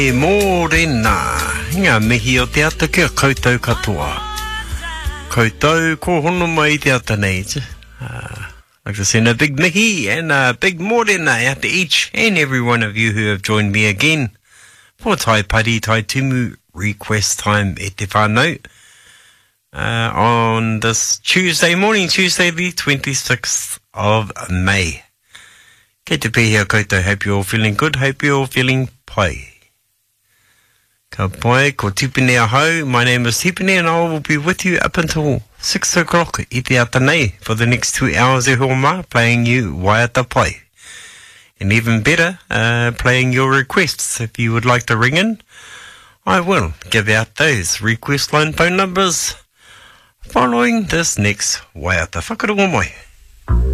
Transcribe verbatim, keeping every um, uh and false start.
E mōrena, ngā mihi o te ata kia koutou katoa. Koutou, ko hono mai te ata nei. Uh, I'd like to send a big mihi and a big mōrena out to each and every one of you who have joined me again for Tai Pari Tai Tumu request time e te whānau. Uh, on this Tuesday morning, Tuesday the twenty-sixth of May. Kei te pēhea koutou, hope you're all feeling good, hope you're all feeling pai. Ka pai, ko Tipene ahau. My name is Tipene and I will be with you up until six o'clock i te ata nei for the next two hours e hoa mā, playing you Waiata Pai. And even better, uh, playing your requests. If you would like to ring in, I will give out those request line phone numbers following this next Waiata Whakarongo mai.